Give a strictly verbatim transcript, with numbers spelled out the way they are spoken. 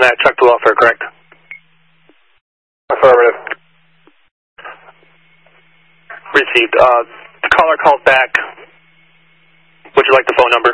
that truck to welfare, correct? Affirmative. Received. Uh, the caller called back. Would you like the phone number?